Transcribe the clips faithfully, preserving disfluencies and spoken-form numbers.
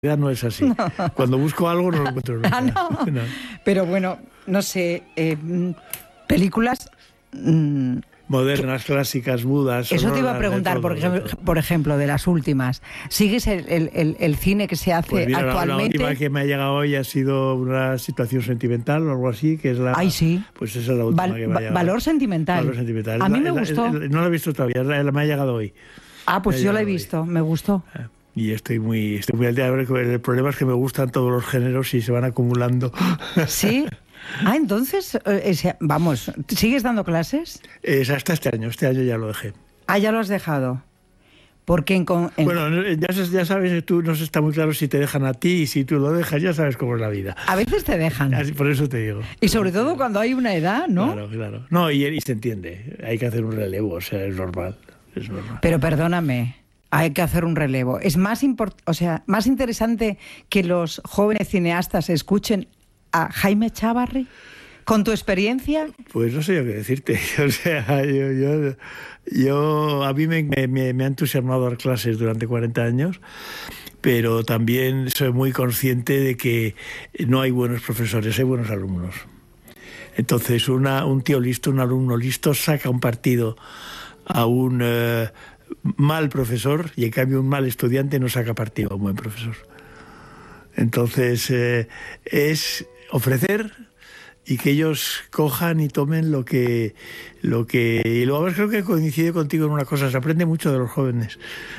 realidad no es así. No. Cuando busco algo no lo encuentro nunca. Ah, no. no. Pero bueno, no sé, eh, películas... Mmm, modernas, clásicas, mudas. Eso te iba a preguntar, todo, por, ejemplo, por ejemplo, de las últimas. ¿Sigues el, el, el cine que se hace pues mira, actualmente? La, la última que me ha llegado hoy ha sido una situación sentimental o algo así, que es la... Ay, sí. Pues esa es la última Val, que me ha llegado. Valor sentimental. Valor sentimental. A mí me la, gustó. La, la, no la he visto todavía, la, la me ha llegado hoy. Ah, pues yo la he visto, hoy. Me gustó. Y estoy muy, estoy muy al día. El problema es que me gustan todos los géneros y se van acumulando. ¿Sí? Ah, entonces, eh, vamos, ¿sigues dando clases? Es hasta este año, este año ya lo dejé. Ah, ya lo has dejado. Porque en, en... Bueno, ya, ya sabes, tú no está muy claro si te dejan a ti y si tú lo dejas, ya sabes cómo es la vida. A veces te dejan. Así, por eso te digo. Y sobre todo cuando hay una edad, ¿no? Claro, claro. No, y, y se entiende, hay que hacer un relevo, o sea, es normal, es normal. Pero perdóname, hay que hacer un relevo. Es más import... o sea, más interesante que los jóvenes cineastas escuchen a Jaime Chávarri, con tu experiencia. Pues no sé yo qué decirte. O sea, yo, yo, yo a mí me, me, me ha entusiasmado dar clases durante cuarenta años, pero también soy muy consciente de que no hay buenos profesores, hay buenos alumnos. Entonces, una, un tío listo, un alumno listo, saca un partido a un uh, mal profesor y en cambio un mal estudiante no saca partido a un buen profesor. Entonces, eh, es ofrecer y que ellos cojan y tomen lo que... lo que y luego creo que coincide contigo en una cosa, se aprende mucho de los jóvenes.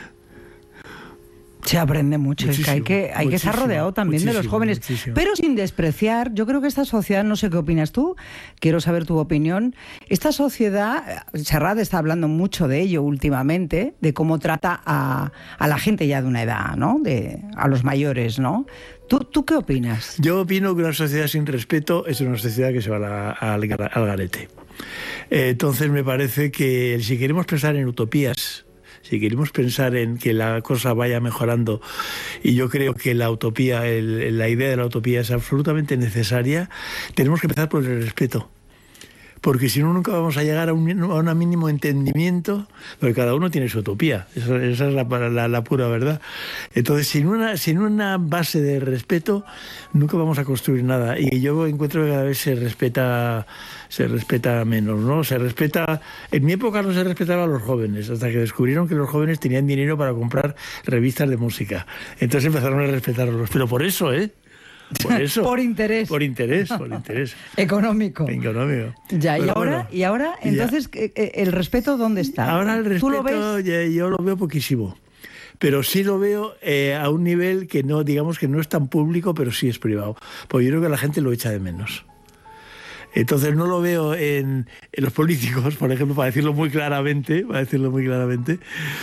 Se aprende mucho, muchísimo, es que hay que, hay que estar rodeado también de los jóvenes, muchísimo. Pero sin despreciar, yo creo que esta sociedad, no sé qué opinas tú, quiero saber tu opinión, esta sociedad, Serrat está hablando mucho de ello últimamente, de cómo trata a, a la gente ya de una edad, ¿no? De, a los mayores, ¿no? ¿Tú, ¿Tú qué opinas? Yo opino que una sociedad sin respeto es una sociedad que se va a, a, al, al garete. Eh, entonces me parece que si queremos pensar en utopías, si queremos pensar en que la cosa vaya mejorando, y yo creo que la utopía, el, la idea de la utopía es absolutamente necesaria, tenemos que empezar por el respeto. Porque si no, nunca vamos a llegar a un, a un mínimo entendimiento, porque cada uno tiene su utopía, esa, esa es la, la, la pura verdad. Entonces, sin una, sin una base de respeto, nunca vamos a construir nada. Y yo encuentro que cada vez se respeta, se respeta menos, ¿no? Se respeta, en mi época no se respetaba a los jóvenes, hasta que descubrieron que los jóvenes tenían dinero para comprar revistas de música. Entonces empezaron a respetarlos, pero por eso, ¿eh? Por eso. Por interés. Por interés, por interés. Económico. Económico. Ya, y ahora, bueno, y ahora, entonces, ya. ¿El respeto dónde está? Ahora el respeto, ¿tú lo ves? Ya, yo lo veo poquísimo. Pero sí lo veo eh, a un nivel que no, digamos que no es tan público, pero sí es privado. Porque yo creo que la gente lo echa de menos. Entonces no lo veo en, en los políticos, por ejemplo, para decirlo muy claramente, para decirlo muy claramente,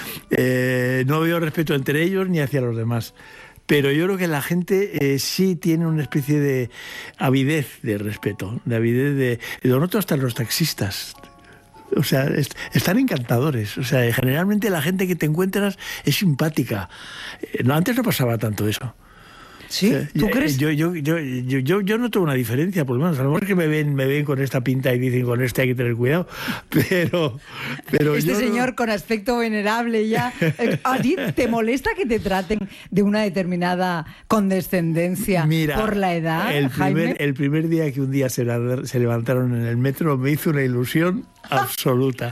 eh, no veo respeto entre ellos ni hacia los demás. Pero yo creo que la gente eh, sí tiene una especie de avidez de respeto, de avidez de... Lo noto hasta en los taxistas. O sea, est están encantadores. O sea, generalmente la gente que te encuentras es simpática. Eh, no, antes no pasaba tanto eso. ¿Sí? ¿Tú yo, crees? Yo, yo, yo, yo, yo, yo noto una diferencia, por lo menos. A lo mejor es que me ven, me ven con esta pinta y dicen con este hay que tener cuidado. Pero, pero este yo señor no... con aspecto venerable ya. ¿A ti te molesta que te traten de una determinada condescendencia? Mira, por la edad, el Jaime? primer, el primer día que un día se, la, se levantaron en el metro me hizo una ilusión absoluta.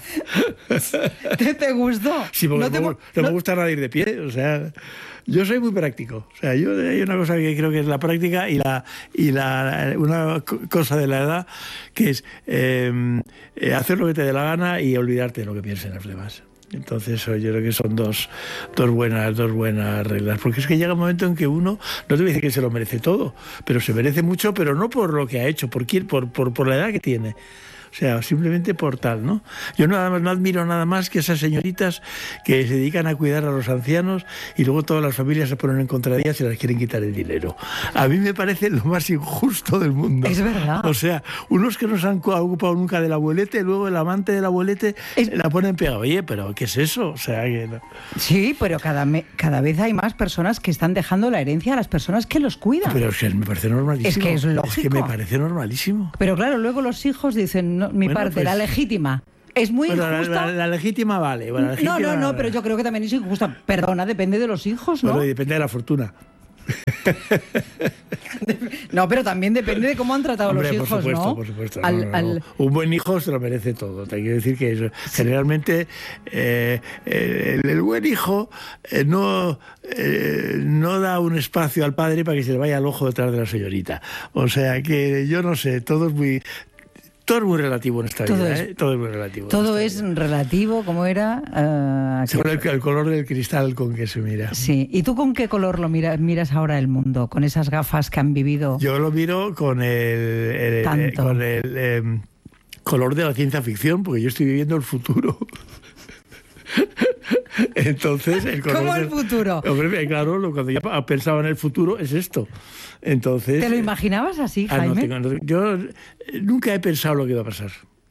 ¿Te, te gustó? Sí, porque no, te, no, no, no me gusta nada ir de pie, o sea... Yo soy muy práctico, o sea, yo hay una cosa que creo que es la práctica y la y la una cosa de la edad que es eh, hacer lo que te dé la gana y olvidarte de lo que piensen los demás. Entonces yo creo que son dos, dos buenas dos buenas reglas, porque es que llega un momento en que uno, no te voy a decir que se lo merece todo, pero se merece mucho, pero no por lo que ha hecho, por quién, por, por, por la edad que tiene. O sea, simplemente por tal, ¿no? Yo nada más, no admiro nada más que esas señoritas que se dedican a cuidar a los ancianos y luego todas las familias se ponen en contra de ellas y las quieren quitar el dinero. A mí me parece lo más injusto del mundo. Es verdad. O sea, unos que no se han ocupado nunca del abuelete, luego el amante del abuelete es... la ponen pegada. Oye, pero ¿qué es eso? O sea, que no. Sí, pero cada, me, cada vez hay más personas que están dejando la herencia a las personas que los cuidan. Pero es que me parece normalísimo. Es que es lógico. Es que me parece normalísimo. Pero claro, luego los hijos dicen... No, mi bueno, parte, pues, la legítima. Es muy bueno, injusta. La, la, la legítima vale. Bueno, la legítima, no, no, no, pero yo creo que también es injusta. Perdona, depende de los hijos, ¿no? Bueno, y depende de la fortuna. No, pero también depende de cómo han tratado Hombre, los hijos, por supuesto, ¿no? Por supuesto, al, no, no, no. Al... Un buen hijo se lo merece todo. Te quiero decir que eso, generalmente eh, el, el buen hijo eh, no, eh, no da un espacio al padre para que se le vaya al ojo detrás de la señorita. O sea que yo no sé, todo es muy... Todo es muy relativo en esta todo vida, es, ¿eh? Todo es muy relativo. Todo es vida. relativo, ¿cómo era? Uh, Según el, el color del cristal con que se mira. Sí. ¿Y tú con qué color lo miras, miras ahora el mundo? ¿Con esas gafas que han vivido? Yo lo miro con el, el, el, con el eh, color de la ciencia ficción, porque yo estoy viviendo el futuro. Entonces, el color ¿Cómo el del, futuro? Hombre, claro, cuando ya pensaba en el futuro es esto. Entonces, ¿te lo imaginabas así, Jaime? Ah, no tengo, no, yo nunca he pensado lo que iba a pasar.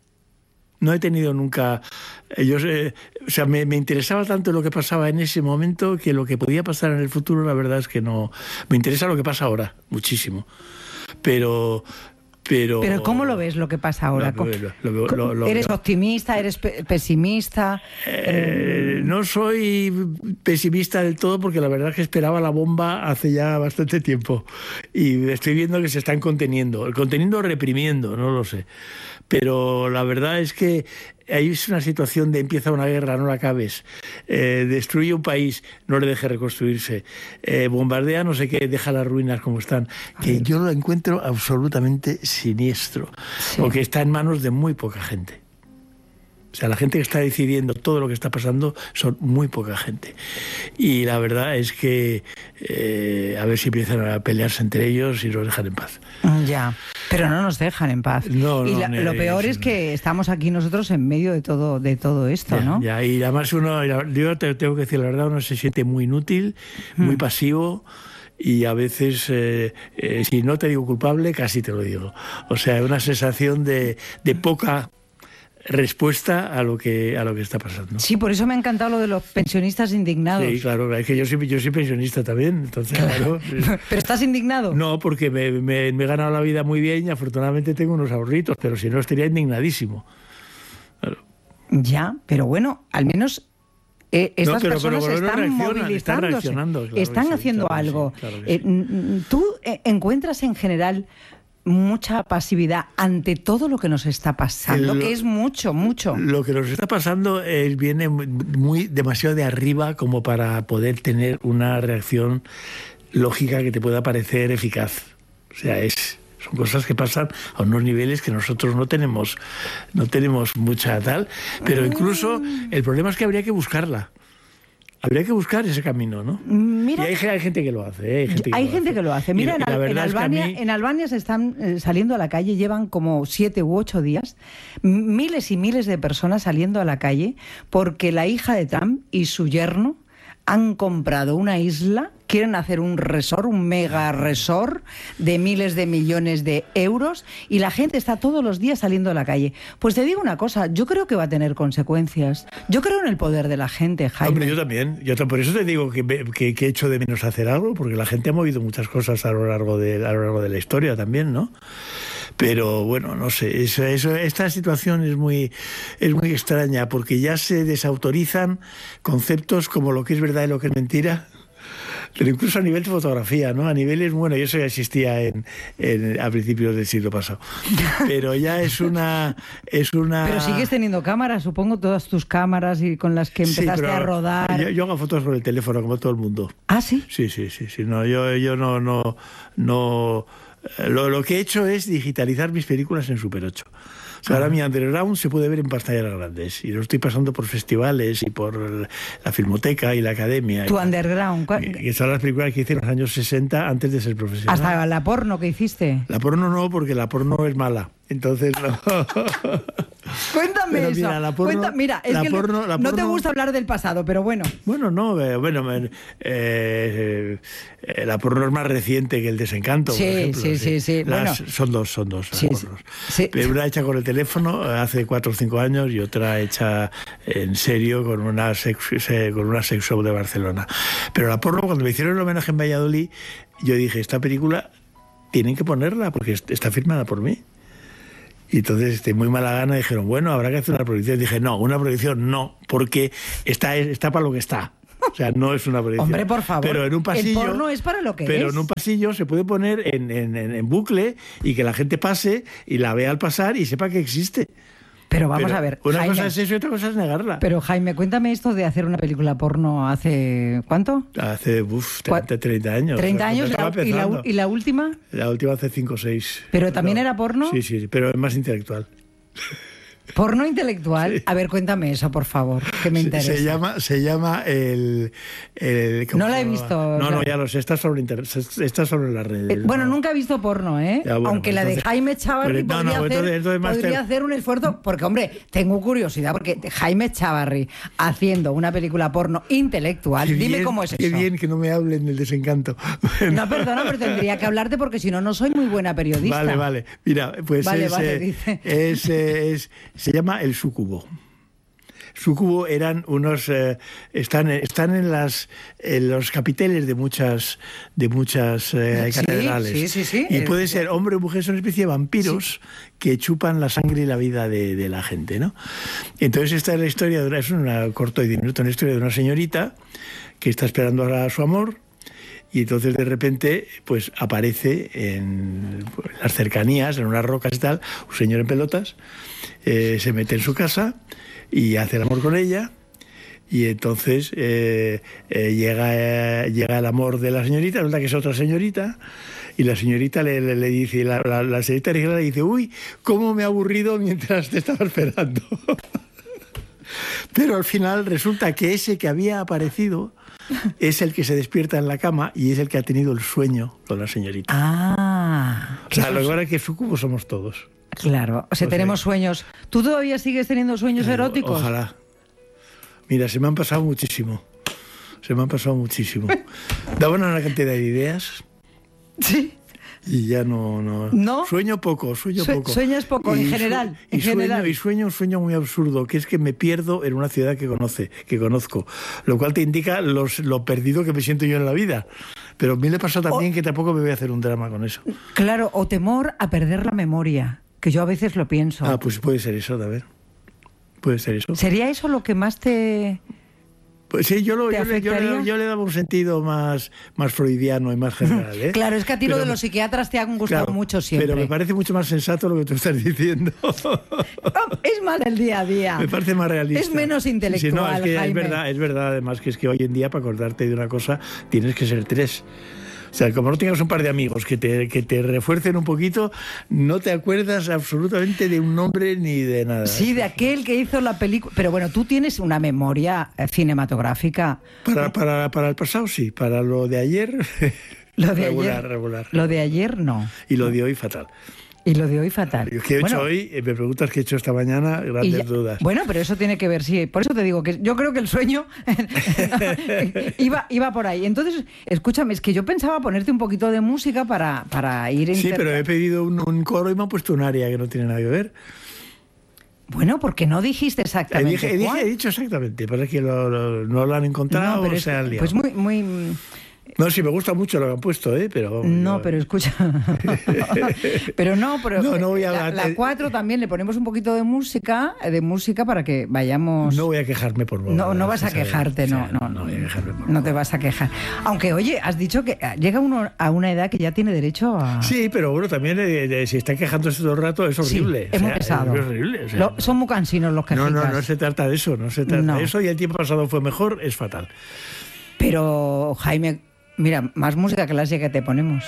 No he tenido nunca... Yo, eh, o sea, me, me interesaba tanto lo que pasaba en ese momento que lo que podía pasar en el futuro, la verdad es que no... Me interesa lo que pasa ahora, muchísimo. Pero... Pero, Pero ¿cómo lo ves lo que pasa ahora? Lo, lo, lo, lo, ¿Eres optimista? ¿Eres pe pesimista? Eh, no soy pesimista del todo porque la verdad es que esperaba la bomba hace ya bastante tiempo y estoy viendo que se están conteniendo, conteniendo o reprimiendo, no lo sé. Pero la verdad es que ahí es una situación de empieza una guerra, no la acabes, eh, destruye un país, no le deje reconstruirse, eh, bombardea no sé qué, deja las ruinas como están, que yo lo encuentro absolutamente siniestro, sí. Porque está en manos de muy poca gente. O sea, la gente que está decidiendo todo lo que está pasando son muy poca gente. Y la verdad es que eh, a ver si empiezan a pelearse entre ellos y nos dejan en paz. Ya, pero no nos dejan en paz. No, y no, la, no, lo peor no, es que estamos aquí nosotros en medio de todo, de todo esto, ya, ¿no? Ya, y además uno, yo te tengo que decir la verdad, uno se siente muy inútil, muy mm. pasivo. Y a veces, eh, eh, si no te digo culpable, casi te lo digo. O sea, una sensación de, de poca respuesta a lo que a lo que está pasando. Sí, por eso me ha encantado lo de los pensionistas indignados. Sí, claro, es que yo soy, yo soy pensionista también, entonces claro. ¿Pero estás indignado? No, porque me, me, me he ganado la vida muy bien y afortunadamente tengo unos ahorritos, pero si no estaría indignadísimo. Claro. Ya, pero bueno, al menos... Eh, estas no, pero, personas pero, pero están movilizando, están, reaccionando, claro están sí, haciendo claro algo. Sí, claro eh, sí. ¿Tú eh, encuentras en general mucha pasividad ante todo lo que nos está pasando? Lo, que es mucho, mucho. Lo que nos está pasando es, viene muy demasiado de arriba como para poder tener una reacción lógica que te pueda parecer eficaz. O sea, es... Son cosas que pasan a unos niveles que nosotros no tenemos, no tenemos mucha tal, pero incluso el problema es que habría que buscarla. Habría que buscar ese camino, ¿no? Mira, y hay, hay gente que lo hace. ¿eh? Hay gente, que, hay lo gente hace. que lo hace. Mira, y, en, y en, Albania, mí... en Albania se están eh, saliendo a la calle, llevan como siete u ocho días, miles y miles de personas saliendo a la calle porque la hija de Trump y su yerno han comprado una isla, quieren hacer un resort, un mega resort de miles de millones de euros y la gente está todos los días saliendo a la calle. Pues te digo una cosa, yo creo que va a tener consecuencias. Yo creo en el poder de la gente, Jaime. Hombre, yo también. Yo por eso te digo que, que, que he hecho de menos hacer algo, porque la gente ha movido muchas cosas a lo largo de, a lo largo de la historia también, ¿no? Pero bueno, no sé, eso, eso, esta situación es muy, es muy extraña porque ya se desautorizan conceptos como lo que es verdad y lo que es mentira, pero incluso a nivel de fotografía, ¿no? A niveles, bueno, eso ya existía en, en, a principios del siglo pasado, pero ya es una, es una... Pero sigues teniendo cámaras, supongo, todas tus cámaras y con las que empezaste sí, a rodar. Yo, yo hago fotos con el teléfono como todo el mundo. ¿Ah, sí? Sí, sí, sí, sí. No, yo, yo no, no, no. Lo, lo que he hecho es digitalizar mis películas en Super ocho. O sea, ahora mi underground se puede ver en pantallas grandes y lo estoy pasando por festivales y por la Filmoteca y la Academia. ¿Tu underground? Que son las películas que hice en los años sesenta antes de ser profesional. ¿Hasta la porno que hiciste? La porno no, porque la porno es mala. Entonces no. Cuéntame pero eso. Mira, la porno, Cuenta, mira, es la que porno, la no porno, te gusta hablar del pasado, pero bueno. Bueno, no, eh, bueno, eh, eh, la porno es más reciente que el desencanto. Sí, por ejemplo, sí, sí, sí. Las, bueno. Son dos, son dos. Sí, pornos. Sí. Pero una hecha con el teléfono hace cuatro o cinco años y otra hecha en serio con una sex, con una sex shop de Barcelona. Pero la porno, cuando me hicieron el homenaje en Valladolid, yo dije, esta película tienen que ponerla porque está firmada por mí. Y entonces, de muy mala gana, dijeron, bueno, habrá que hacer una proyección. Y dije, no, una proyección no, porque está, está para lo que está. O sea, no es una prohibición. Hombre, por favor. Pero en un pasillo, el porno es para lo que pero es. en un pasillo se puede poner en, en, en, en bucle y que la gente pase y la vea al pasar y sepa que existe. Pero vamos Pero a ver, una Jaime, cosa es eso y otra cosa es negarla. Pero Jaime, cuéntame esto de hacer una película porno hace... ¿cuánto? Hace uf, treinta, treinta años. ¿treinta años? La, ¿y, la, ¿Y la última? La última hace cinco o seis. ¿Pero también no. era porno? Sí, sí, pero es más intelectual. ¿Porno intelectual? Sí. A ver, cuéntame eso, por favor, que me interesa. Se llama, se llama el... el no la he visto. No, no, ya lo sé, está sobre, inter... está sobre las redes. Eh, bueno, no. nunca he visto porno, ¿eh? Ya, bueno, Aunque pues la entonces, de Jaime Chavarri no, podría, no, hacer, entonces, entonces podría te... hacer un esfuerzo, porque, hombre, tengo curiosidad, porque Jaime Chavarri haciendo una película porno intelectual, qué dime bien, cómo es qué eso. Qué bien que no me hablen del desencanto. Bueno. No, perdona, pero tendría que hablarte porque si no, no soy muy buena periodista. Vale, vale. Mira, pues vale, es, vale, eh, dice. es, eh, es, se llama el sucubo. Sucubo eran unos eh, están están en las en los capiteles de muchas de muchas eh, sí, catedrales sí, sí, sí. y puede ser hombre o mujer, son una especie de vampiros sí. que chupan la sangre y la vida de, de la gente, ¿no? Entonces esta es la historia de una, es una corto y diminuto, una historia de una señorita que está esperando a su amor. Y entonces de repente pues aparece en las cercanías, en unas rocas y tal, un señor en pelotas, eh, se mete en su casa y hace el amor con ella. Y entonces eh, eh, llega, eh, llega el amor de la señorita, resulta que es otra señorita, y la señorita le, le, le dice, la, la, la señorita le dice, uy, cómo me ha aburrido mientras te estaba esperando. Pero al final resulta que ese que había aparecido es el que se despierta en la cama y es el que ha tenido el sueño con la señorita. Ah. O sea, lo que pasa es que sucubos somos todos. Claro, o sea, o tenemos sea, sueños. ¿Tú todavía sigues teniendo sueños eróticos? Ojalá. Mira, se me han pasado muchísimo. Se me han pasado muchísimo. Daban una cantidad de ideas. Sí. Y ya no, no... ¿No? Sueño poco, sueño Su poco. Sueñas poco, y en general. Y, en sueño, general. y sueño un sueño muy absurdo, que es que me pierdo en una ciudad que conoce, que conozco. Lo cual te indica los, lo perdido que me siento yo en la vida. Pero a mí le pasó también o, que tampoco me voy a hacer un drama con eso. Claro, o temor a perder la memoria, que yo a veces lo pienso. Ah, pues puede ser eso, a ver. Puede ser eso. ¿Sería eso lo que más te...? Pues sí, yo, lo, yo, le, yo, le, yo le daba un sentido más, más freudiano y más general. ¿eh? Claro, es que a ti pero, lo de los psiquiatras te han gustado claro, mucho siempre. Pero me parece mucho más sensato lo que tú estás diciendo. No, es más el día a día. Me parece más realista. Es menos intelectual, sí, no, es que Jaime. Es verdad, es verdad, además, que es que hoy en día para acordarte de una cosa tienes que ser tres. O sea, como no tengas un par de amigos que te, que te refuercen un poquito, no te acuerdas absolutamente de un nombre ni de nada. Sí, de aquel que hizo la película. Pero bueno, tú tienes una memoria cinematográfica. Para, para, para el pasado sí, para lo de ayer, lo de regular, ayer, regular. Lo de ayer no. Y lo de hoy fatal. Y lo de hoy fatal. ¿Qué he bueno, hecho hoy? Me preguntas qué he hecho esta mañana, grandes ya, dudas. Bueno, pero eso tiene que ver, sí. Por eso te digo que yo creo que el sueño iba, iba por ahí. Entonces, escúchame, es que yo pensaba ponerte un poquito de música para, para ir... Sí, inter... pero he pedido un, un coro y me han puesto un área que no tiene nada que ver. Bueno, porque no dijiste exactamente dije, dije, He dicho exactamente, pero es que lo, lo, no lo han encontrado no, pero o se han liado. Pues muy... muy... No, sí, me gusta mucho lo que han puesto, ¿eh? Pero, no, yo... pero escucha. pero no, pero no, no voy a... la, la cuatro también le ponemos un poquito de música, de música para que vayamos... No voy a quejarme por favor. No, no vas a quejarte, no, no, no voy a quejarme por No te vas a quejar. Aunque, oye, has dicho que llega uno a una edad que ya tiene derecho a... Sí, pero bueno, también eh, eh, si está quejándose todo el rato es horrible. Sí, es muy pesado. Es horrible. O sea, lo, son muy cansinos los quejicas. No, no, no se trata de eso, no se trata no. de eso y el tiempo pasado fue mejor, es fatal. Pero, Jaime... Mira, más música clásica que te ponemos.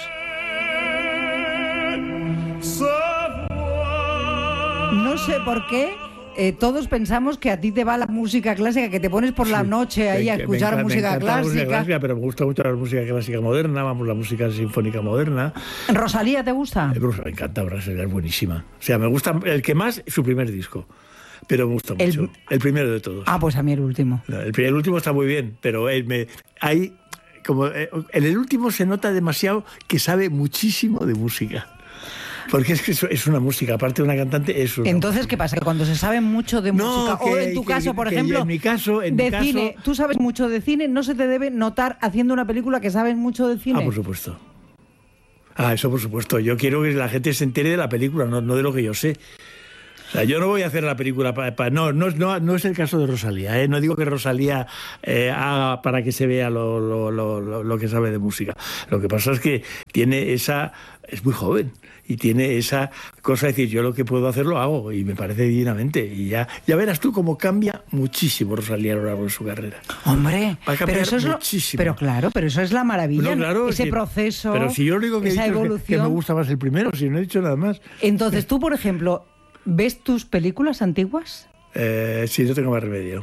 No sé por qué eh, todos pensamos que a ti te va la música clásica, que te pones por la noche ahí a escuchar me, música, me clásica. La música clásica. Pero me gusta mucho la música clásica moderna, vamos, la música sinfónica moderna. ¿Rosalía te gusta? Me encanta, Rosalía es buenísima. O sea, me gusta, el que más, su primer disco. Pero me gusta mucho. El, el primero de todos. Ah, pues a mí el último. El, el último está muy bien, pero él me, hay... Como, eh, en el último se nota demasiado que sabe muchísimo de música. Porque es que es una música, aparte de una cantante, es una Entonces, música. ¿qué pasa? Que cuando se sabe mucho de no, música, que, o en tu que, caso, por que ejemplo, en mi caso, en de mi caso, cine, tú sabes mucho de cine, no se te debe notar haciendo una película que sabes mucho de cine. Ah, por supuesto. Ah, eso por supuesto. Yo quiero que la gente se entere de la película, no, no de lo que yo sé. O sea, yo no voy a hacer la película para... Pa, no, no, no, no es el caso de Rosalía, ¿eh? No digo que Rosalía eh, haga para que se vea lo, lo, lo, lo que sabe de música. Lo que pasa es que tiene esa... Es muy joven y tiene esa cosa de decir, yo lo que puedo hacer lo hago, y me parece divinamente. Y ya, ya verás tú cómo cambia muchísimo Rosalía a lo largo de su carrera. Hombre, va a pero eso es lo, muchísimo. Pero claro, pero eso es la maravilla, no, claro, ese que, proceso, pero si yo lo digo que esa he dicho evolución. Que, que me gusta más el primero, si no he dicho nada más. Entonces tú, por ejemplo, ¿ves tus películas antiguas? Eh, si no tengo más remedio.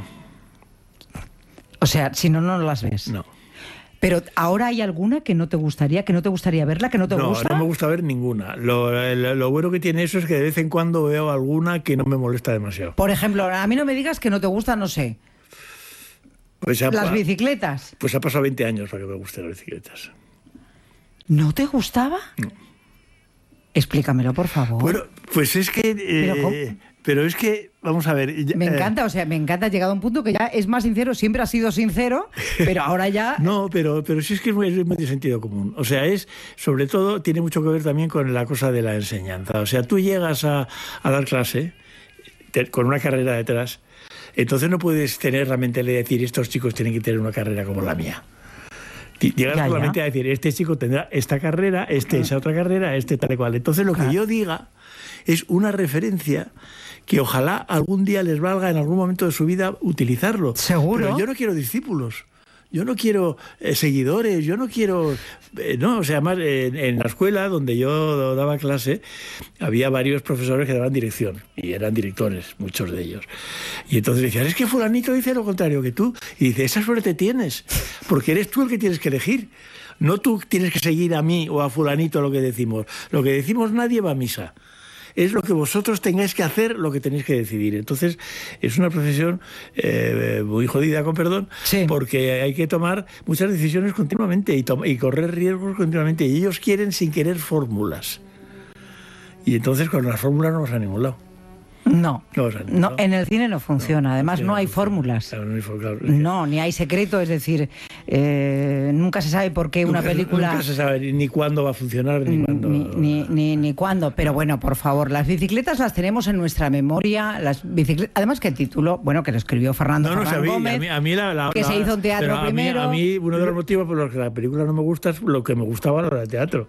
O sea, si no, no las ves. No. Pero ¿ahora hay alguna que no te gustaría, que no te gustaría verla, que no te no, gusta? No, no me gusta ver ninguna. Lo, lo, lo bueno que tiene eso es que de vez en cuando veo alguna que no me molesta demasiado. Por ejemplo, a mí no me digas que no te gusta, no sé, pues ha, las bicicletas. Pues ha pasado veinte años para que me gusten las bicicletas. ¿No te gustaba? No. Explícamelo, por favor. Bueno, pues es que... Eh, ¿Pero, pero es que, vamos a ver... Me eh, encanta, o sea, me encanta, ha llegado a un punto que ya es más sincero, siempre ha sido sincero, pero ahora ya... No, pero, pero sí es que es muy, es muy de sentido común. O sea, es, sobre todo, tiene mucho que ver también con la cosa de la enseñanza. O sea, tú llegas a, a dar clase te, con una carrera detrás, entonces no puedes tener la mentalidad de decir, estos chicos tienen que tener una carrera como la mía. Llegas ya, solamente ya. a decir, este chico tendrá esta carrera, este esa otra carrera, este tal y cual. Entonces lo claro. que yo diga es una referencia que ojalá algún día les valga en algún momento de su vida utilizarlo. Seguro. Pero yo no quiero discípulos. Yo no quiero eh, seguidores, yo no quiero... Eh, no, o sea, más en, en la escuela donde yo daba clase había varios profesores que daban dirección y eran directores, muchos de ellos. Y entonces decían, es que fulanito dice lo contrario que tú. Y dice, esa suerte tienes, porque eres tú el que tienes que elegir. No tú tienes que seguir a mí o a fulanito lo que decimos. Lo que decimos nadie va a misa. Es lo que vosotros tengáis que hacer, lo que tenéis que decidir. Entonces, es una profesión eh, muy jodida, con perdón, sí. porque hay que tomar muchas decisiones continuamente y, y correr riesgos continuamente. Y ellos quieren, sin querer, fórmulas. Y entonces, con las fórmulas no vas a ningún lado. No, no, no, en el cine no funciona. No, Además, no, no hay fórmulas. Claro, no, hay claro, no, ni hay secreto. Es decir, eh, nunca se sabe por qué nunca, una película... Nunca se sabe ni cuándo va a funcionar, ni cuándo... Ni, ni, ni, ni cuándo. Pero bueno, por favor, las bicicletas las tenemos en nuestra memoria. Las bicicletas... Además, que el título, bueno, que lo escribió Fernando no, no, Fernández sabía, Gómez, a mí, a mí la, la, que la, se hizo en teatro a primero. Mí, a mí, uno de los motivos por los que la película no me gusta es lo que me gustaba la de teatro.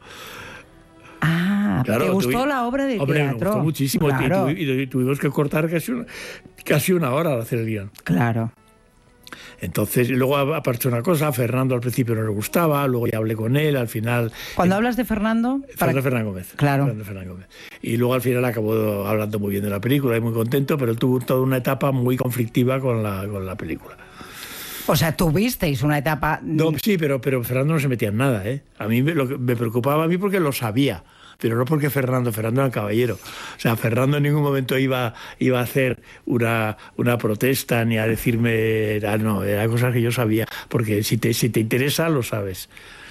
Ah, claro, ¿te gustó tuvi... la obra de Hombre, teatro? Me gustó muchísimo. Claro. Y, tuvi, y tuvimos que cortar casi una, casi una hora al hacer el guión. Claro. Entonces, luego apareció una cosa, a Fernando al principio no le gustaba, luego ya hablé con él, al final... Cuando eh, hablas de Fernando... Fernando para... Fernández Gómez. Claro. Fernando Fernández Gómez. Y luego al final acabó hablando muy bien de la película y muy contento, pero él tuvo toda una etapa muy conflictiva con la, con la película. O sea, tuvisteis una etapa... No, sí, pero, pero Fernando no se metía en nada, ¿eh? A mí me, lo que me preocupaba a mí porque lo sabía. Pero no porque Fernando, Fernando era caballero. O sea, Fernando en ningún momento iba, iba a hacer una, una protesta ni a decirme... Ah, no, eran cosas que yo sabía. Porque si te, si te interesa, lo sabes.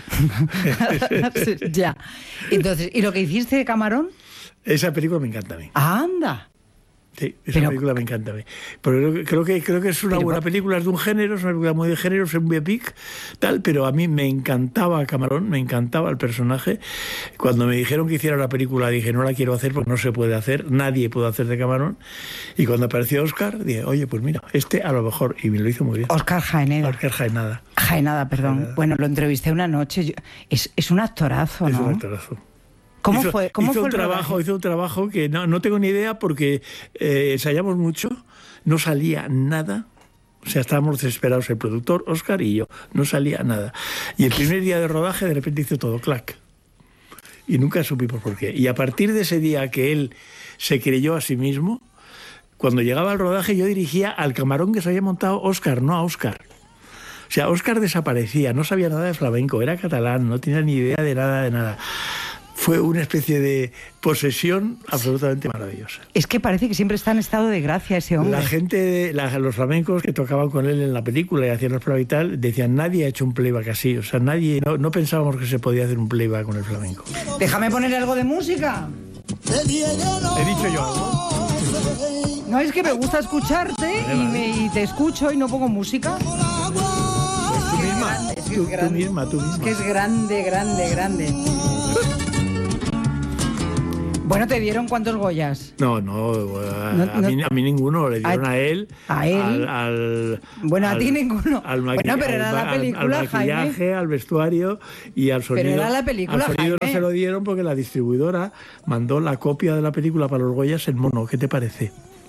Ya. Entonces, ¿y lo que hiciste de Camarón? Esa película me encanta a mí. ¡Anda! Sí, esa pero, película me encanta a mí. Pero creo que, creo que es una pero, buena película, es de un género, es una película muy de género, es un biopic, tal, pero a mí me encantaba Camarón, me encantaba el personaje. Cuando me dijeron que hiciera la película, dije, no la quiero hacer porque no se puede hacer, nadie puede hacer de Camarón. Y cuando apareció Óscar, dije, oye, pues mira, este a lo mejor, y me lo hizo muy bien. Óscar Jaenada. Óscar Jaenada. Jaenada, perdón. Jaenada. Bueno, lo entrevisté una noche. Yo, es, es un actorazo, ¿no? Es un actorazo. ¿Cómo hizo, fue? ¿Cómo hizo fue un trabajo, hizo un trabajo que no, no tengo ni idea porque eh, ensayamos mucho, no salía nada. O sea, estábamos desesperados, el productor, Óscar y yo, no salía nada. Y el primer día de rodaje de repente hizo todo, clac. Y nunca supimos por qué. Y a partir de ese día que él se creyó a sí mismo, cuando llegaba al rodaje yo dirigía al Camarón que se había montado Óscar, no a Óscar. O sea, Óscar desaparecía, no sabía nada de flamenco, era catalán, no tenía ni idea de nada, de nada. Fue una especie de posesión absolutamente maravillosa. Es que parece que siempre está en estado de gracia ese hombre. La gente, la, los flamencos que tocaban con él en la película y hacían los playback y tal, decían, nadie ha hecho un playback así. O sea, nadie, no, no pensábamos que se podía hacer un playback con el flamenco. Déjame poner algo de música. He dicho yo algo. No, es que me gusta escucharte y, me, y te escucho y no pongo música. Pues tú misma, grande, es tú, es grande. tú misma, tú misma. Es que es grande, grande, grande. Bueno, ¿te dieron cuántos Goyas? No, no, a, no, a, mí, a mí ninguno, le dieron a, a él. A él. Al, al, bueno, al, a ti ninguno. Al bueno, pero era al, la película, al, al maquillaje, Jaime. Al vestuario y al sonido. Pero era la película, al sonido Jaime. no se lo dieron porque la distribuidora mandó la copia de la película para los Goyas en mono. ¿Qué te parece?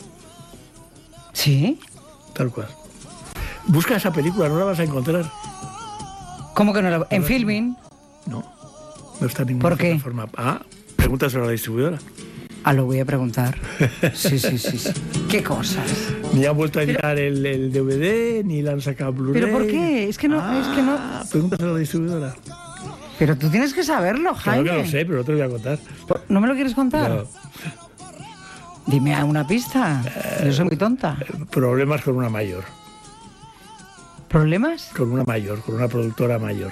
¿Sí? Tal cual. Busca esa película, no la vas a encontrar. ¿Cómo que no la...? ¿En Filmin? No, no está en ninguna ¿Por qué? plataforma. Ah, pregúntaselo a la distribuidora. Ah, lo voy a preguntar. Sí, sí, sí, sí. ¿Qué cosas? Ni han vuelto a editar el, el D V D, ni la han sacado Blu-ray. ¿Pero por qué? Es que no... Ah, es que no... pregúntaselo a la distribuidora. Pero tú tienes que saberlo, Jaime. Claro que lo sé, pero no te lo voy a contar. ¿No me lo quieres contar? No. Dime una pista. Yo soy muy tonta. Problemas con una mayor. ¿Problemas? Con una mayor, con una productora mayor.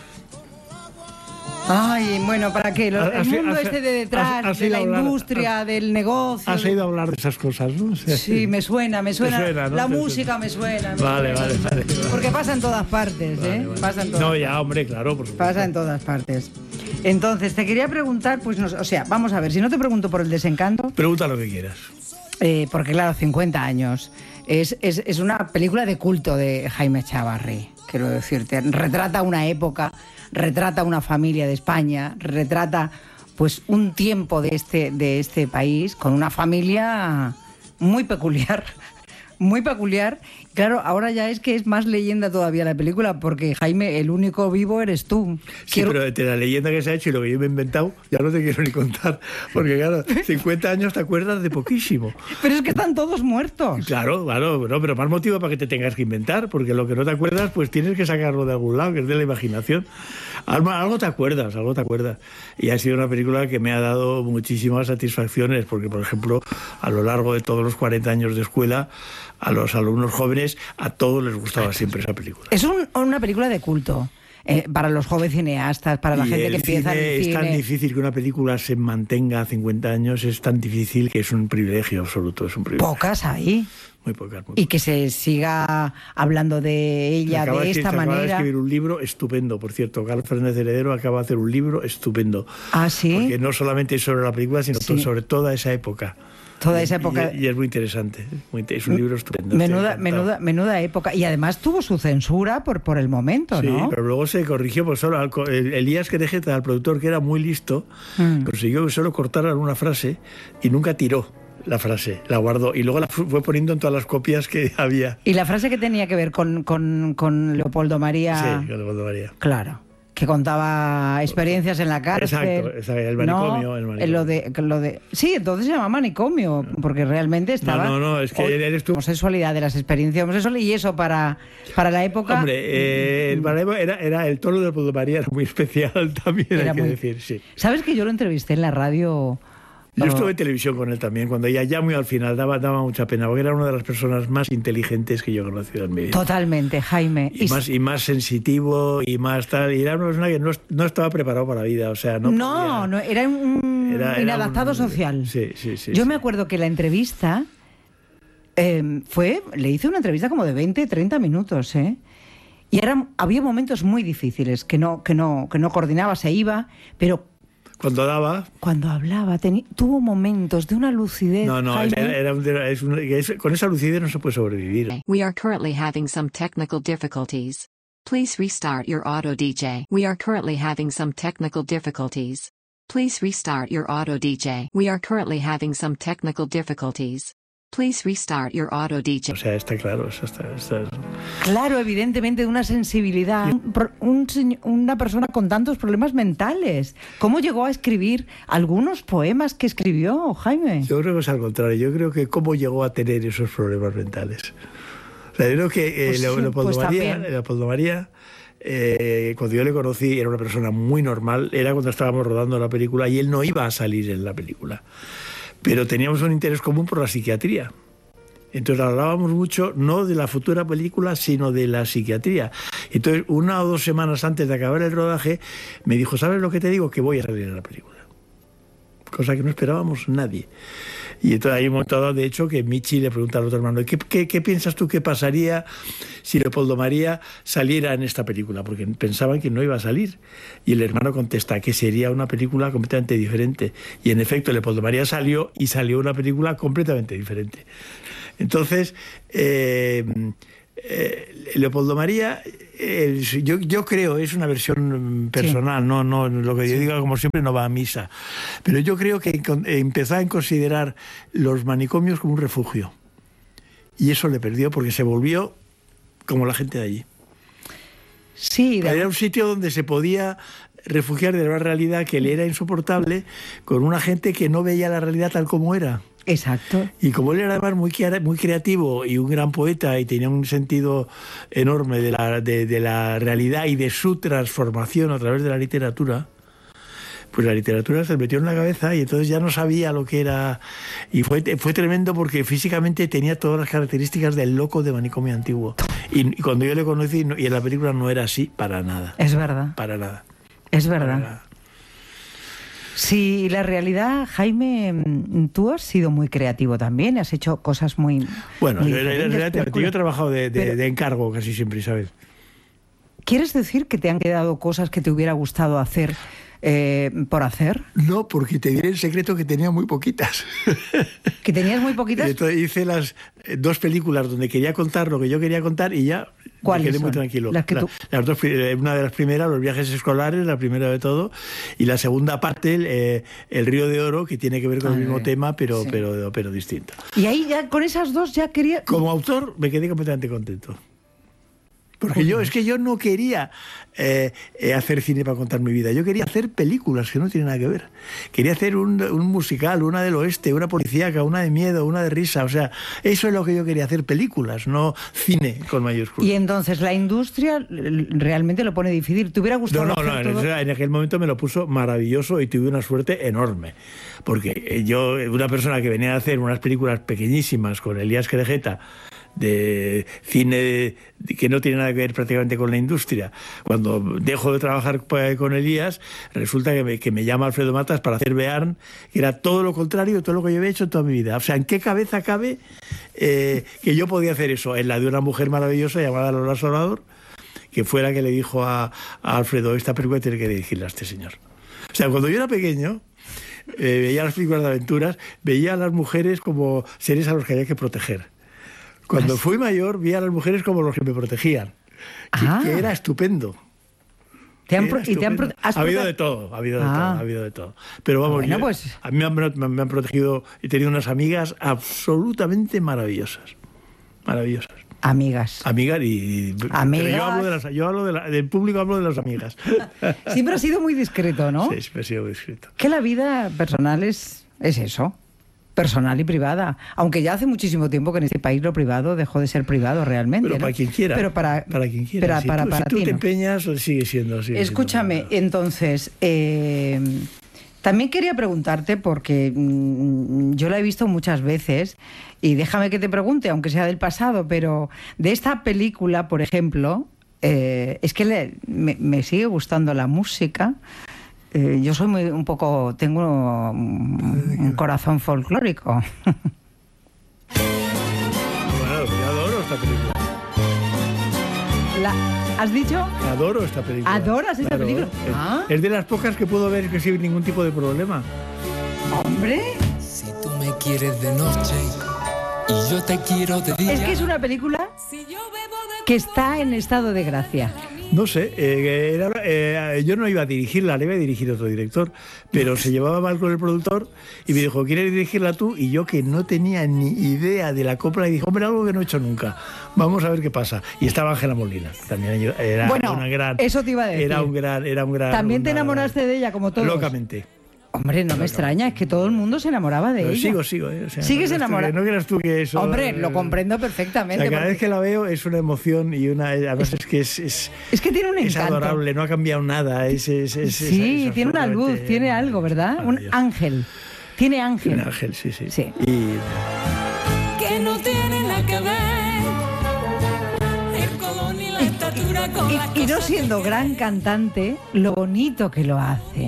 Ay, bueno, ¿para qué? Lo, el Has- mundo has- este de detrás, has- has de ido la a hablar- industria, has- del negocio. Has oído hablar de esas cosas, ¿no? O sea, Sí, me suena, me suena. suena, ¿no? La Te música suena. me suena. me Vale, suena. vale, vale. Porque pasa en todas partes, ¿eh? Vale, vale. Pasa en todas No, partes. ya, hombre, claro, por supuesto. Pasa en todas partes. Entonces, te quería preguntar, pues, no, o sea, vamos a ver, si no te pregunto por el Desencanto, Pregunta lo que quieras. eh, porque claro, cincuenta años, es, es, es una película de culto de Jaime Echavarri, quiero decirte. Retrata una época, retrata una familia de España, retrata pues un tiempo de este, de este país con una familia muy peculiar. Muy peculiar. Claro, ahora ya es que es más leyenda todavía la película, porque Jaime, el único vivo eres tú. Sí, Quiero- pero de la leyenda que se ha hecho y lo que yo me he inventado, ya no te quiero ni contar. Porque, claro, cincuenta años te acuerdas de poquísimo. Pero es que están todos muertos. Claro, claro, no, pero más motivo para que te tengas que inventar, porque lo que no te acuerdas, pues tienes que sacarlo de algún lado, que es de la imaginación. Algo, algo te acuerdas, algo te acuerdas. Y ha sido una película que me ha dado muchísimas satisfacciones, porque, por ejemplo, a lo largo de todos los cuarenta años de escuela, a los alumnos jóvenes, a todos les gustaba siempre esa película. Es un- una película de culto. eh, para los jóvenes cineastas, para la Y gente el que empieza en cine el es cine. tan difícil que una película se mantenga a cincuenta años, es tan difícil que es un privilegio absoluto, es un privilegio. Pocas ahí. Muy pocas, muy Y que se siga hablando de ella Acaba de escri- esta acaba de manera. escribir un libro estupendo, por cierto. Carlos Fernández Heredero acaba de hacer un libro estupendo. Ah, sí. Porque no solamente es sobre la película, sino Sí. to- sobre toda esa época. Toda Y- esa época. Y, y es muy interesante. muy inte- es un libro estupendo. estoy Menuda, encantado. menuda, menuda época. Y además tuvo su censura por, por el momento, Sí, ¿no? pero luego se corrigió, pues solo al co- el- Elías Querejeta, el productor, que era muy listo, Mm. consiguió que solo cortaran una frase y nunca tiró la frase, la guardó y luego la fu- fue poniendo en todas las copias que había. Y la frase que tenía que ver con, con, con Leopoldo María. Sí, con Leopoldo María. Claro. Que contaba experiencias en la cárcel. Exacto, exacto, el manicomio, ¿no? el manicomio. Lo de, lo de, sí, entonces se llama manicomio, porque realmente estaba. No, no, no, es que o- él estuvo- homosexualidad, de las experiencias homosexuales, y eso para, para la época. Hombre, eh, el Baremo era, era el tono de Leopoldo María era muy especial también, Era hay que muy- decir, sí. ¿Sabes que yo lo entrevisté en la radio? Yo Oh, estuve en televisión con él también, cuando ya, ya muy al final, daba, daba mucha pena, porque era una de las personas más inteligentes que yo he conocido en mi vida. Totalmente, Jaime. Y, más, y más sensitivo y más tal. Y era una persona que no, no estaba preparado para la vida. O sea, no. no, podía- no, era un Era- era inadaptado un- social. Sí, sí, sí. Yo sí. me acuerdo que la entrevista eh, fue, le hice una entrevista como de veinte, treinta minutos, ¿eh? Y era, había momentos muy difíciles que no, que no, que no coordinaba, se iba, pero Cuando daba. cuando hablaba teni- tuvo momentos de una lucidez. No, no, Jaime. era, era un- es un- es- con esa lucidez no se puede sobrevivir. We are currently having some technical difficulties. Please restart your auto D J. We are currently having some technical difficulties. Please restart your auto D J. We are currently having some technical difficulties. Please restart your auto D J. O sea, está claro. Eso está, está- Claro, evidentemente de una sensibilidad. Un pro- un señ- una persona con tantos problemas mentales. ¿Cómo llegó a escribir algunos poemas que escribió, Jaime? Yo creo que es al contrario. Yo creo que cómo llegó a tener esos problemas mentales. O sea, yo creo que eh, Pues sí, Leopoldo pues María, también. Leopoldo María eh, cuando yo le conocí, era una persona muy normal. Era cuando estábamos rodando la película y él no iba a salir en la película. Pero teníamos un interés común por la psiquiatría. Entonces hablábamos mucho, no de la futura película, sino de la psiquiatría. Entonces, una o dos semanas antes de acabar el rodaje, me dijo, ¿sabes lo que te digo? Que voy a salir en la película. Cosa que no esperábamos nadie. Y entonces hay un momento dado, de hecho, que Michi le pregunta al otro hermano, ¿qué, qué, qué piensas tú que pasaría si Leopoldo María saliera en esta película? Porque pensaban que no iba a salir. Y el hermano contesta que sería una película completamente diferente. Y en efecto, Leopoldo María salió y salió una película completamente diferente. Entonces, eh, eh, Leopoldo María, eh, yo, yo creo, es una versión personal, sí. no, no, lo que yo sí. diga, como siempre, no va a misa. Pero yo creo que empezó a considerar los manicomios como un refugio. Y eso le perdió porque se volvió como la gente de allí. Sí, de... Era un sitio donde se podía refugiar de una realidad que le era insoportable, con una gente que no veía la realidad tal como era. Exacto. Y como él era además muy, muy creativo y un gran poeta y tenía un sentido enorme de la, de, de la realidad y de su transformación a través de la literatura, pues la literatura se le metió en la cabeza y entonces ya no sabía lo que era. Y fue, fue tremendo porque físicamente tenía todas las características del loco de Manicomio Antiguo. Y, y cuando yo le conocí, y en la película no era así para nada. Es verdad. Para nada. Es verdad. Para nada. Sí, la realidad, Jaime, tú has sido muy creativo también, has hecho cosas muy... Bueno, muy yo, relativamente, yo he trabajado de, de, pero, de encargo casi siempre, ¿sabes? ¿Quieres decir que te han quedado cosas que te hubiera gustado hacer eh, por hacer? No, porque te diré el secreto que tenía muy poquitas. ¿Que tenías muy poquitas? Entonces hice las dos películas donde quería contar lo que yo quería contar y ya... ¿Cuáles me quedé son? muy tranquilo. Las que tú... la, las dos, una de las primeras, los viajes escolares, la primera de todo, y la segunda parte, el, eh, el Río de Oro, que tiene que ver con Ay, el mismo tema, pero, sí. pero, pero distinto. Y ahí ya con esas dos ya quería... Como autor me quedé completamente contento. Porque yo, es que yo no quería eh, eh, hacer cine para contar mi vida. Yo quería hacer películas que no tienen nada que ver. Quería hacer un, un musical, una del oeste, una policíaca, una de miedo, una de risa. O sea, eso es lo que yo quería hacer, películas, no cine con mayúsculas. Y entonces la industria realmente lo pone difícil. ¿Te hubiera gustado No, no, hacer no. todo? En aquel momento me lo puso maravilloso y tuve una suerte enorme. Porque yo, una persona que venía a hacer unas películas pequeñísimas con Elías Querejeta, de cine que no tiene nada que ver prácticamente con la industria. Cuando dejo de trabajar con Elías, resulta que me, que me llama Alfredo Matas para hacer Bearn, que era todo lo contrario de todo lo que yo había hecho en toda mi vida. O sea, ¿en qué cabeza cabe eh, que yo podía hacer eso? En la de una mujer maravillosa llamada Lola Salvador, que fue la que le dijo a, a Alfredo, esta película tiene que dirigirla a este señor. O sea, cuando yo era pequeño, eh, veía las películas de aventuras, veía a las mujeres como seres a los que había que proteger. Cuando ¿Ah, sí? fui mayor, vi a las mujeres como los que me protegían, que, ah. que era estupendo. ¿Te han pro- era y te han pro- ha habido de todo, ha habido de ah. todo, ha habido de todo. Pero vamos, bueno, yo, pues... a mí me han, me han protegido, he tenido unas amigas absolutamente maravillosas, maravillosas. Amigas. Amigas y... Amigas. Yo hablo, de las, yo hablo de la, del público, hablo de las amigas. Siempre has sido muy discreto, ¿no? Sí, siempre he sido muy discreto. Que la vida personal es, es eso. Personal y privada, aunque ya hace muchísimo tiempo que en este país lo privado dejó de ser privado realmente. Pero ¿no? para quien quiera. Pero para, para quien quiera. Para, si para, tú, para si tú ti, te ¿no? empeñas, sigue siendo así. Escúchame, siendo entonces, eh, también quería preguntarte, porque mmm, yo la he visto muchas veces, y déjame que te pregunte, aunque sea del pasado, pero de esta película, por ejemplo, eh, es que le, me, me sigue gustando la música. Eh, yo soy muy un poco, tengo un, un corazón folclórico. Bueno, yo adoro esta película. La, ¿Has dicho? Adoro esta película. ¿Adoras esta claro, película? Es, ¿Ah? es de las pocas que puedo ver que sin ningún tipo de problema. ¡Hombre! Si tú me quieres de noche y yo te quiero de día. Es que es una película que está en estado de gracia. No sé, eh, era, eh, yo no iba a dirigirla, la iba a dirigir otro director, pero se llevaba mal con el productor y me dijo, ¿quieres dirigirla tú? Y yo, que no tenía ni idea de la copla, y dije, hombre, algo que no he hecho nunca, vamos a ver qué pasa. Y estaba Ángela Molina, también era bueno, una gran... eso te iba a decir. Era un gran... Era un gran ¿También te una, enamoraste de ella, como todos? Locamente. Hombre, no me extraña, es que todo el mundo se enamoraba de Pero ella. Sigo, sigo. Eh. O sea, ¿Sigues no enamorado? No creas tú que eso... Hombre, eh, lo comprendo perfectamente. O sea, cada porque... vez que la veo es una emoción y una... Además es que es... Es, es que tiene un encanto. Es adorable, no ha cambiado nada. Es, es, es, sí, es, es tiene una luz, tiene algo, ¿verdad? Un ángel. Tiene ángel. Tiene ángel, sí, sí. sí. Y... Que no tiene nada que ver el color ni la estatura con y, y no siendo gran cantante, lo bonito que lo hace.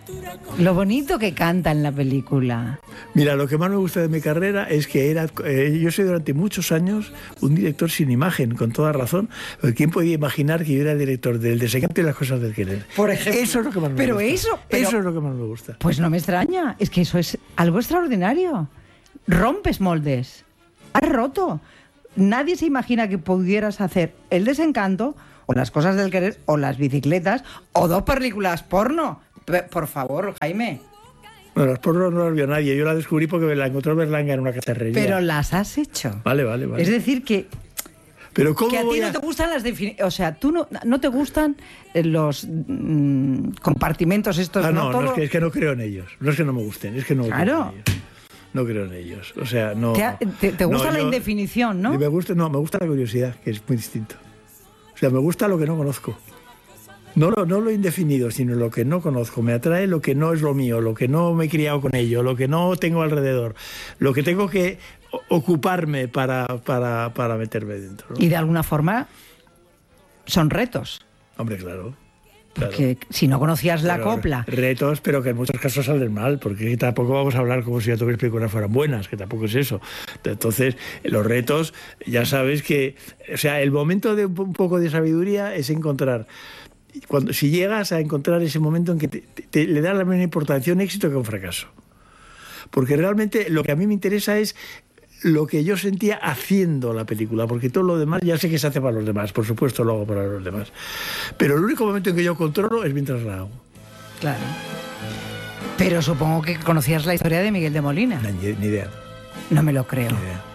Lo bonito que canta en la película. Mira, lo que más me gusta de mi carrera es que era, eh, yo soy durante muchos años un director sin imagen, con toda razón. ¿Quién podía imaginar que yo era director del desencanto y las cosas del querer? Por ejemplo. Eso es lo que más me pero gusta. Eso, pero eso es lo que más me gusta. Pues no me extraña. Es que eso es algo extraordinario. Rompes moldes. Has roto. Nadie se imagina que pudieras hacer El desencanto, o Las cosas del querer, o Las bicicletas, o dos películas porno. Por favor, Jaime. Bueno, las porno no las vio nadie. Yo la descubrí porque me la encontró Berlanga en una cacharrería. Pero las has hecho. Vale, vale, vale. Es decir, que... Pero ¿cómo que a ti no a... te gustan las definiciones, o sea, tú no, no te gustan los mmm, compartimentos estos. Ah, no, no, todo... no es, que, es que no creo en ellos. No es que no me gusten, es que no claro. creo en ellos. No creo en ellos. O sea, no. ¿Te, te, te gusta no, la yo, indefinición, no? Me gusta, no, me gusta la curiosidad, que es muy distinto. O sea, me gusta lo que no conozco. No, no lo indefinido, sino lo que no conozco. Me atrae lo que no es lo mío, lo que no me he criado con ello, lo que no tengo alrededor, lo que tengo que ocuparme para, para, para meterme dentro, ¿no? Y de alguna forma son retos. Hombre, claro. Porque claro. Si no conocías la pero, copla... Retos, pero que en muchos casos salen mal, porque tampoco vamos a hablar como si ya todas las películas fueran buenas, que tampoco es eso. Entonces, los retos, ya sabes que... O sea, el momento de un poco de sabiduría es encontrar... Cuando, si llegas a encontrar ese momento en que te, te, te, le da la misma importancia a un éxito que a un fracaso. Porque realmente lo que a mí me interesa es lo que yo sentía haciendo la película, porque todo lo demás ya sé que se hace para los demás, por supuesto lo hago para los demás. Pero el único momento en que yo controlo es mientras la hago. Claro. Pero supongo que conocías la historia de Miguel de Molina. No, ni, ni idea. No me lo creo. Ni idea.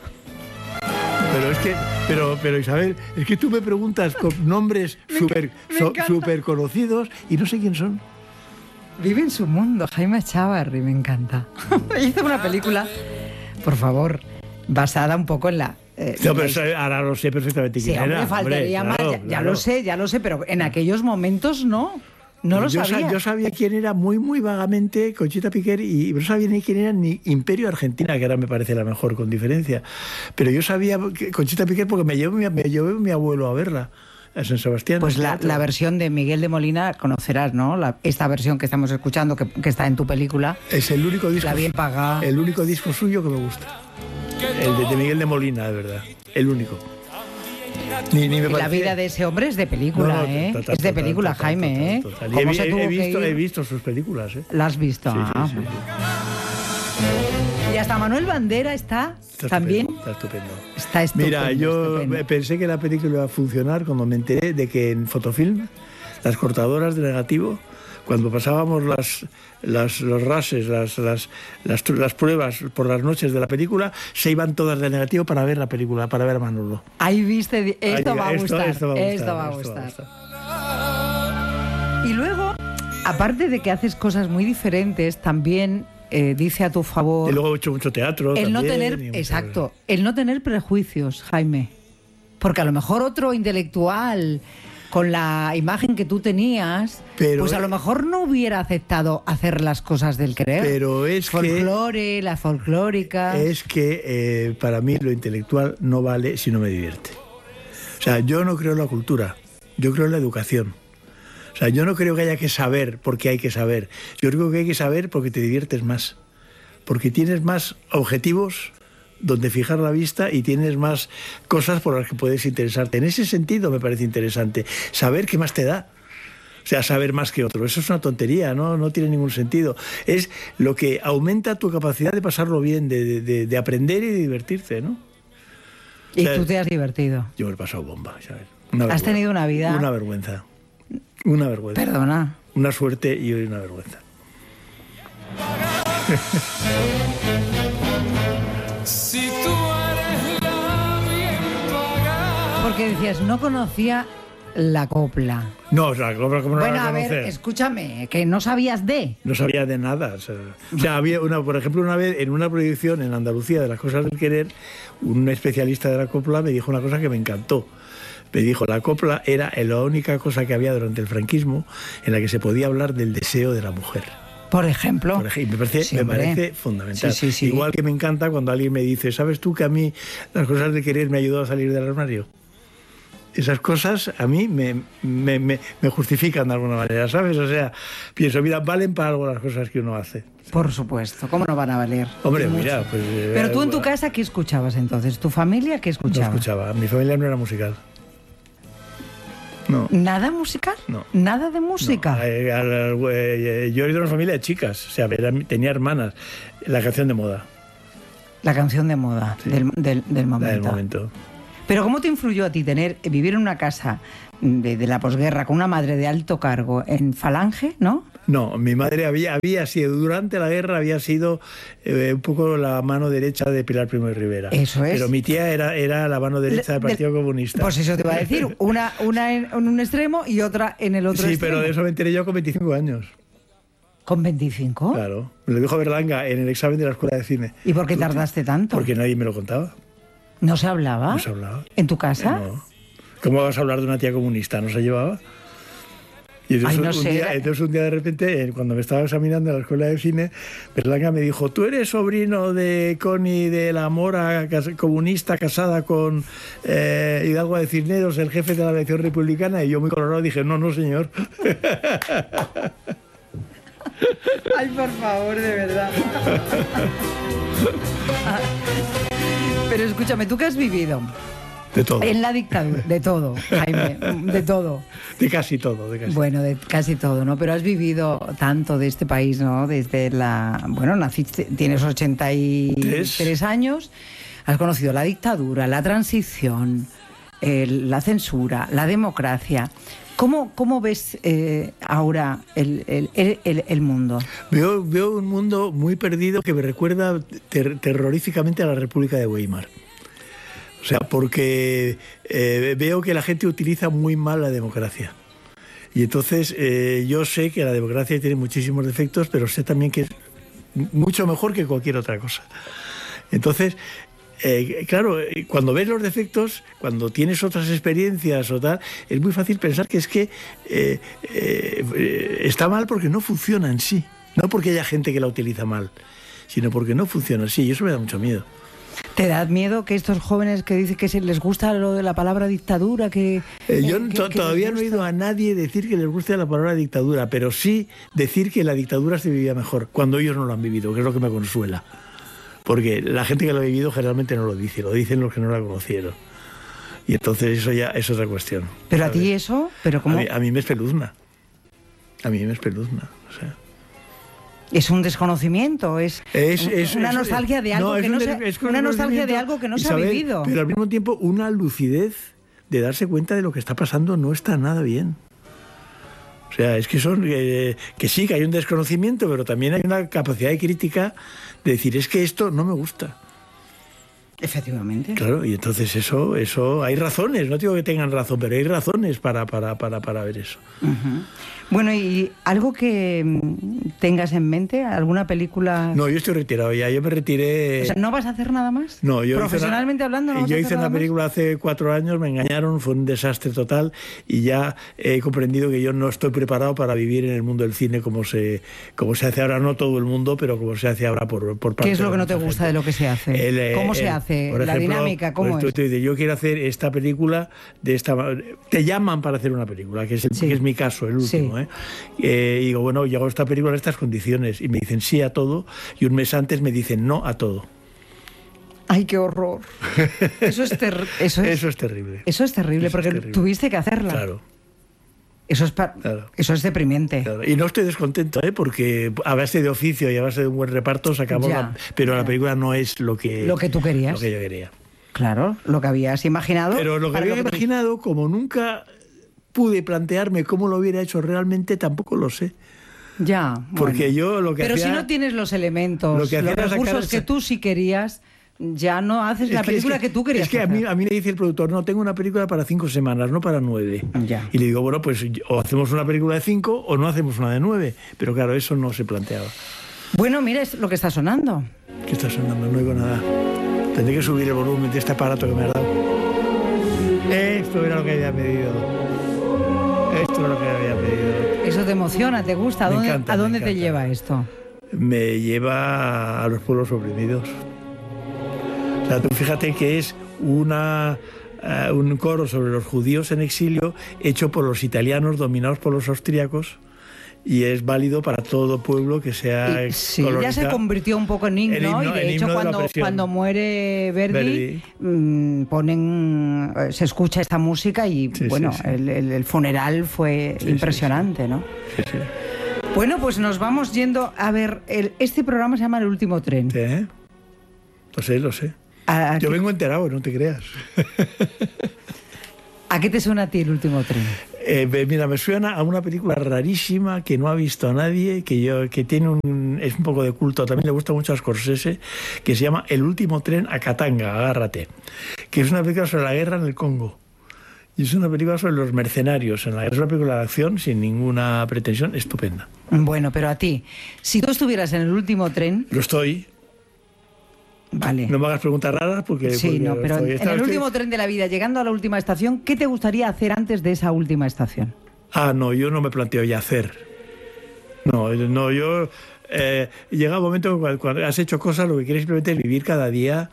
Pero es que, pero, pero Isabel, es que tú me preguntas con nombres súper so, super conocidos y no sé quién son. Vive en su mundo, Jaime Chávarri, me encanta. Hizo una película, por favor, basada un poco en la... Eh, no, pero eso, ahora lo sé perfectamente quién sí, era. Hombre, faltaría hombre, claro, más, ya, claro. ya lo sé, ya lo sé, pero en aquellos momentos no. No lo yo sabía. Yo sabía quién era muy, muy vagamente Conchita Piquer y no sabía ni quién era ni Imperio Argentina, que ahora me parece la mejor, con diferencia. Pero yo sabía que Conchita Piquer porque me llevó, me llevó mi abuelo a verla a San Sebastián. Pues la, la versión de Miguel de Molina conocerás, ¿no? La, esta versión que estamos escuchando, que, que está en tu película. Es el único disco. La bien pagada. El único disco suyo que me gusta. El de, de Miguel de Molina, de verdad. El único. Ni, ni me la vida de ese hombre es de película, no, no, ¿eh? Total, es de película, total, Jaime, ¿eh? Total, total. He, he, he, visto, he visto sus películas, ¿eh? ¿La has visto? Sí, ah, sí, sí, sí. Y hasta Manuel Bandera está, está también. Está estupendo. Está estupendo. Mira, yo estupendo. pensé que la película iba a funcionar cuando me enteré de que en Fotofilm las cortadoras de negativo, cuando pasábamos las, las, los rases, las, las, las, las pruebas por las noches de la película, se iban todas de negativo para ver la película, para ver a Manolo. Ahí viste, esto, Ahí, va, a esto, gustar, esto va a gustar. Esto va a esto gustar. Va a gustar. Y luego, aparte de que haces cosas muy diferentes, también eh, dice a tu favor... Y luego he hecho mucho teatro el también, no tener, exacto, cosas. El no tener prejuicios, Jaime. Porque a lo mejor otro intelectual... con la imagen que tú tenías, pero pues a lo mejor no hubiera aceptado hacer las cosas del querer. Pero es Folclore, que... la folclórica... Es que eh, para mí lo intelectual no vale si no me divierte. O sea, yo no creo en la cultura, yo creo en la educación. O sea, yo no creo que haya que saber porque hay que saber. Yo creo que hay que saber porque te diviertes más. Porque tienes más objetivos donde fijar la vista y tienes más cosas por las que puedes interesarte. En ese sentido me parece interesante saber qué más te da. O sea, saber más que otro. Eso es una tontería, ¿no? No tiene ningún sentido. Es lo que aumenta tu capacidad de pasarlo bien, de, de, de aprender y de divertirte, ¿no? ¿Y o sea, tú te has divertido? Yo me he pasado bomba, ¿sabes? Una ¿Has tenido una vida? Una vergüenza. Una vergüenza. Perdona. Una suerte y una vergüenza. Si tú eres la bien pagada. Porque decías, no conocía la copla. No, o sea, la copla como no bueno, la a ver, escúchame, que no sabías de... No sabía de nada. O sea, o sea, había una, por ejemplo, una vez en una proyección en Andalucía de Las cosas del querer, un especialista de la copla me dijo una cosa que me encantó. Me dijo, la copla era la única cosa que había durante el franquismo en la que se podía hablar del deseo de la mujer. Por ejemplo. Por ejemplo, me parece, me parece fundamental. Sí, sí, sí. Igual que me encanta cuando alguien me dice, ¿sabes tú que a mí Las cosas de querer me ayudó a salir del armario? esas cosas a mí me, me, me, me justifican de alguna manera, ¿sabes? O sea, pienso, mira, valen para algo las cosas que uno hace. Por supuesto, ¿cómo no van a valer? Hombre, mira, pues... Eh, Pero tú en tu casa, ¿qué escuchabas entonces? ¿Tu familia qué escuchaba? No escuchaba, mi familia no era musical. No. ¿Nada musical? No. ¿Nada de música? No. Eh, eh, yo he ido a una familia de chicas, o sea, era, tenía hermanas. La canción de moda. La canción de moda, sí. del, del, del momento. La del momento. Pero ¿cómo te influyó a ti tener, vivir en una casa de, de la posguerra con una madre de alto cargo en Falange, ¿no? No, mi madre había, había sido, durante la guerra había sido eh, un poco la mano derecha de Pilar Primo de Rivera. Eso es. Pero mi tía era, era la mano derecha del Partido de, Comunista. Pues eso te iba a decir, una, una en, en un extremo y otra en el otro sí, extremo. Sí, pero de eso me enteré yo con veinticinco años. ¿Con veinticinco? Claro, me lo dijo Berlanga en el examen de la Escuela de Cine. ¿Y por qué tardaste tanto? Porque nadie me lo contaba. ¿No se hablaba? No se hablaba. ¿En tu casa? No. ¿Cómo vas a hablar de una tía comunista? ¿No se llevaba? Y entonces, Ay, no un sé. día, entonces un día de repente, cuando me estaba examinando en la Escuela de Cine, Berlanga me dijo, tú eres sobrino de Connie de la Mora, comunista, casada con eh, Hidalgo de Cisneros, el jefe de la elección republicana, y yo muy colorado dije, no, no, señor. Ay, por favor, de verdad. Pero escúchame, ¿tú qué has vivido? De todo. En la dictadura, de todo, Jaime, de todo. De casi todo, de casi. Bueno, de casi todo, ¿no? Pero has vivido tanto de este país, ¿no? Desde la... Bueno, naciste, tienes ochenta y tres años, has conocido la dictadura, la transición, el, la censura, la democracia. ¿Cómo, cómo ves eh, ahora el, el, el, el mundo? Veo, veo un mundo muy perdido que me recuerda ter terroríficamente a la República de Weimar. O sea, porque eh, veo que la gente utiliza muy mal la democracia. Y entonces eh, yo sé que la democracia tiene muchísimos defectos, pero sé también que es mucho mejor que cualquier otra cosa. Entonces, eh, claro, cuando ves los defectos, cuando tienes otras experiencias o tal, es muy fácil pensar que es que eh, eh, está mal porque no funciona en sí. No porque haya gente que la utiliza mal, sino porque no funciona en sí. Y eso me da mucho miedo. ¿Te da miedo que estos jóvenes que dicen que se les gusta lo de la palabra dictadura, que... Eh, yo que, to que todavía no he oído a nadie decir que les guste la palabra dictadura, pero sí decir que la dictadura se vivía mejor, cuando ellos no lo han vivido, que es lo que me consuela. Porque la gente que lo ha vivido generalmente no lo dice, lo dicen los que no la conocieron. Y entonces eso ya es otra cuestión. ¿Pero a ti eso? ¿Pero cómo? A mí, a mí me espeluzna. A mí me espeluzna, o sea... Es un desconocimiento, es, es, es una es, nostalgia de algo no, que no se, es una nostalgia de algo que no Isabel, se ha vivido. Pero al mismo tiempo una lucidez de darse cuenta de lo que está pasando no está nada bien. O sea, es que son eh, que sí, que hay un desconocimiento, pero también hay una capacidad de crítica de decir, es que esto no me gusta. Efectivamente. Claro, y entonces eso, eso hay razones, no digo que tengan razón, pero hay razones para, para, para, para ver eso. Uh-huh. Bueno, ¿y algo que tengas en mente? ¿Alguna película? No, yo estoy retirado ya, yo me retiré... O sea, ¿no vas a hacer nada más? No, yo Profesionalmente hice una, hablando, ¿no vas yo a hacer hice nada una película más? hace cuatro años, me engañaron, fue un desastre total y ya he comprendido que yo no estoy preparado para vivir en el mundo del cine como se, como se hace ahora, no todo el mundo, pero como se hace ahora por, por parte de... ¿Qué es lo que no te gente. gusta de lo que se hace? El, ¿Cómo el, se hace? Por ¿La ejemplo, dinámica? ¿Cómo pues es? Tú, tú dices, yo quiero hacer esta película de esta... Te llaman para hacer una película, que es, el, sí. que es mi caso, el último, sí. ¿eh? Eh, y digo, bueno, yo hago esta película en estas condiciones y me dicen sí a todo y un mes antes me dicen no a todo. ¡Ay, qué horror! Eso es, ter eso es, eso es terrible. Eso es terrible eso porque es terrible. Tuviste que hacerla. Claro. Eso es, claro. Eso es deprimente. Claro. Y no estoy descontento, ¿eh? Porque a base de oficio y a base de un buen reparto sacamos ya, la... Pero ya. La película no es lo que... Lo que tú querías. Lo que yo quería. Claro, lo que habías imaginado. Pero lo que había lo que... imaginado, como nunca pude plantearme cómo lo hubiera hecho realmente, tampoco lo sé. Ya. Porque bueno. yo lo que Pero hacía, si no tienes los elementos, lo que los recursos esa... que tú sí querías, ya no haces es la que, película es que, que tú querías Es que hacer. a mí, a mí me dice el productor, no, tengo una película para cinco semanas, no para nueve. Ya. Y le digo, bueno, pues o hacemos una película de cinco o no hacemos una de nueve. Pero claro, eso no se planteaba. Bueno, mira, es lo que está sonando. ¿Qué está sonando? No oigo nada. Tendré que subir el volumen de este aparato que me has dado. Esto era lo que había pedido. Esto era lo que había pedido. Eso te emociona, te gusta. ¿A me dónde, encanta, ¿a dónde me te encanta. lleva esto? Me lleva a los pueblos oprimidos. O sea, tú fíjate que es una uh, un coro sobre los judíos en exilio hecho por los italianos dominados por los austríacos. Y es válido para todo pueblo que sea y, sí, ya se convirtió un poco en himno, en himno y de hecho cuando, de cuando muere Verdi, Verdi. Mmm, ponen se escucha esta música y sí, bueno, sí, sí. El, el, el funeral fue sí, impresionante, sí, sí. ¿no? Sí, sí. Bueno, pues nos vamos yendo a ver, el, este programa se llama El Último Tren. Sí, ¿eh? Lo sé, lo sé. ¿A, a Yo qué? vengo enterado, no te creas. ¿A qué te suena a ti El Último Tren? Eh, mira, me suena a una película rarísima que no ha visto a nadie, que yo que tiene un es un poco de culto, también le gusta mucho a Scorsese, que se llama El Último Tren a Katanga, agárrate, que es una película sobre la guerra en el Congo. Y es una película sobre los mercenarios en la guerra. Es una película de acción sin ninguna pretensión, estupenda. Bueno, pero a ti, si tú estuvieras en el último tren... Lo estoy. Vale. No me hagas preguntas raras porque... Sí, porque no, pero estoy, en el último que... tren de la vida, llegando a la última estación, ¿qué te gustaría hacer antes de esa última estación? Ah, no, yo no me planteo ya hacer. No, no, yo... Eh, llega un momento cuando, cuando has hecho cosas, lo que quieres simplemente es vivir cada día...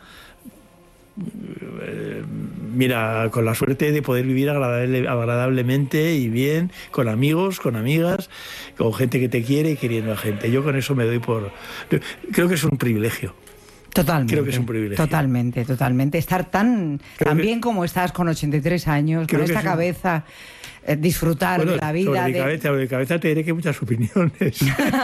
Eh, mira, con la suerte de poder vivir agradable, agradablemente y bien, con amigos, con amigas, con gente que te quiere y queriendo a gente. Yo con eso me doy por... Creo que es un privilegio. Totalmente. Creo que es un privilegio. Totalmente, totalmente. Estar tan, tan que, bien como estás con ochenta y tres años, con esta cabeza... Un... disfrutar bueno, de la vida. Sobre mi de... cabeza, sobre mi cabeza te diré que hay muchas opiniones.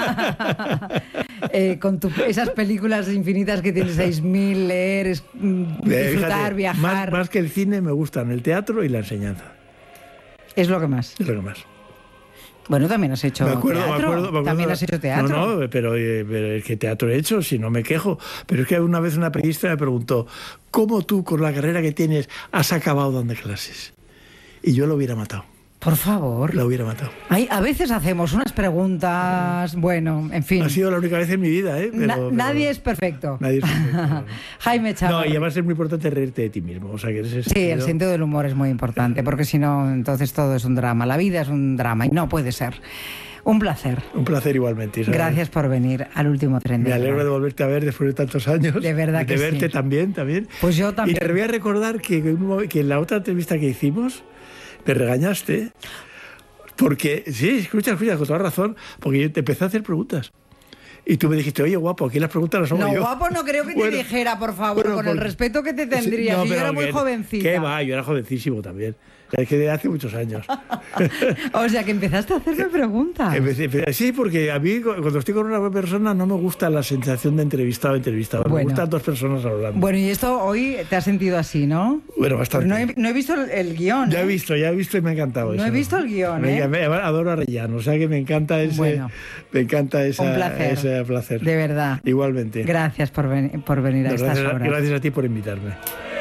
eh, con tu, esas películas infinitas que tienes, seis mil, leer, es, disfrutar, Fíjate, viajar. Más, más que el cine me gustan el teatro y la enseñanza. Es lo que más. Es lo que más. Bueno, también has hecho me acuerdo, teatro. Me acuerdo, me acuerdo, también has hecho teatro. No, no, pero, eh, pero es que teatro he hecho, si no me quejo. Pero es que una vez una periodista me preguntó, ¿cómo tú, con la carrera que tienes, has acabado dando clases? Y yo lo hubiera matado. Por favor. La hubiera matado. Ay, a veces hacemos unas preguntas, bueno, en fin. Ha sido la única vez en mi vida, ¿eh? Pero, Na pero... Nadie es perfecto. Nadie es perfecto. No. Jaime Chávarri. No, y además es muy importante reírte de ti mismo. O sea, que ese sí, sentido... el sentido del humor es muy importante, porque si no, entonces todo es un drama. La vida es un drama y no puede ser. Un placer. Un placer igualmente, ¿sabes? Gracias por venir al último tren. Me alegro de volverte a ver después de tantos años. De verdad que sí. De verte también, también. Pues yo también. Y te voy a recordar que, que en la otra entrevista que hicimos me regañaste. Porque, sí, escucha, escucha, con toda razón, porque yo te empecé a hacer preguntas. Y tú me dijiste, oye, guapo, aquí las preguntas las hago no, yo. No, guapo no creo que bueno, te dijera, por favor, bueno, con porque... el respeto que te tendría. Sí, no, si yo era muy que, jovencita. ¿Qué va? Yo era jovencísimo también. Es que de hace muchos años. O sea, que empezaste a hacerme preguntas. Empecé, empecé, sí, porque a mí, cuando estoy con una persona, no me gusta la sensación de entrevistado entrevistado. Bueno, me gustan dos personas hablando. Bueno, y esto hoy te has sentido así, ¿no? Bueno, bastante. No he, no he visto el, el guión. Ya ¿eh? he visto, ya he visto y me ha encantado no eso. No he visto el guión, me, ¿eh? Me, adoro a Rellano, o sea que me encanta ese... Bueno, me encanta esa, un placer, ese placer. De verdad. Igualmente. Gracias por, ven, por venir no, a estas gracias, horas. Gracias a ti por invitarme.